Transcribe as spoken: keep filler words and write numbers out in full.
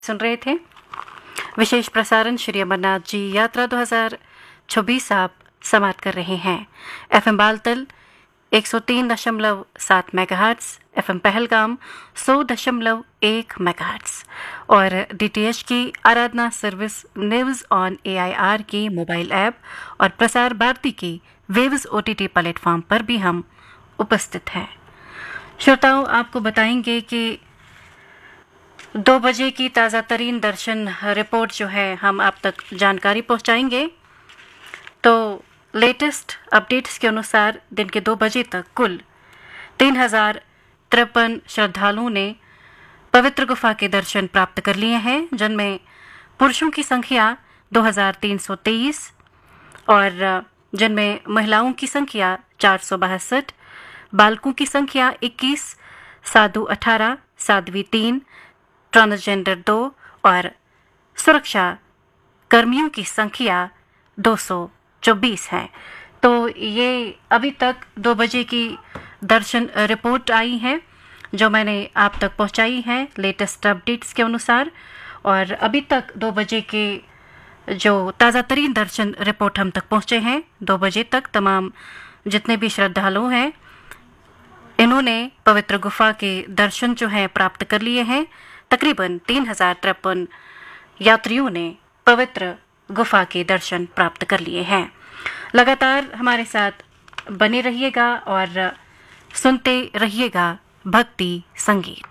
सुन रहे थे विशेष प्रसारण श्री अमरनाथ जी यात्रा दो हज़ार चौबीस आप समाप्त कर रहे हैं। एफएम बालतल एक सौ तीन दशमलव सात मेगाहर्ट्ज, एफएम पहलगाम सौ दशमलव एक मेगाहर्ट्ज और डीटीएच की आराधना सर्विस न्यूज़ ऑन एआईआर की मोबाइल ऐप और प्रसार भारती की वेव्स ओटीटी प्लेटफॉर्म पर भी हम उपस्थित हैं। श्रोताओं, आपको बताएंगे कि दो बजे की ताज़ा तरीन दर्शन रिपोर्ट जो है हम आप तक जानकारी पहुंचाएंगे। तो लेटेस्ट अपडेट्स के अनुसार दिन के दो बजे तक कुल तीन हजार तिरपन श्रद्धालुओं ने पवित्र गुफा के दर्शन प्राप्त कर लिए हैं, जिनमें पुरुषों की संख्या दो हजार तीन सौ तेईस और जिनमें महिलाओं की संख्या चार सौ बासठ, बालकों की संख्या इक्कीस, साधु अठारह, साध्वी तीन, ट्रांसजेंडर दो और सुरक्षा कर्मियों की संख्या दो सौ चौबीस है। तो ये अभी तक दो बजे की दर्शन रिपोर्ट आई है जो मैंने आप तक पहुंचाई है लेटेस्ट अपडेट्स के अनुसार। और अभी तक दो बजे के जो ताज़ा तरीन दर्शन रिपोर्ट हम तक पहुंचे हैं, दो बजे तक तमाम जितने भी श्रद्धालु हैं इन्होंने पवित्र गुफा के दर्शन जो हैं प्राप्त कर लिए हैं। तकरीबन तीन हजार तिरपन यात्रियों ने पवित्र गुफा के दर्शन प्राप्त कर लिए हैं। लगातार हमारे साथ बने रहिएगा और सुनते रहिएगा भक्ति संगीत।